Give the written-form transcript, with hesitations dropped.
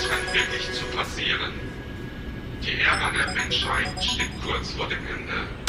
Rennen wirklich zu passieren. Die Ära der Menschheit steht kurz vor dem Ende.